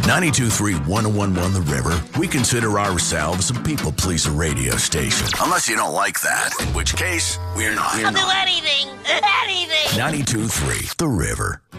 92.3 1011 The River, we consider ourselves a people pleaser radio station. Unless you don't like that, in which case, we're not. I'll do anything. 92.3 The River.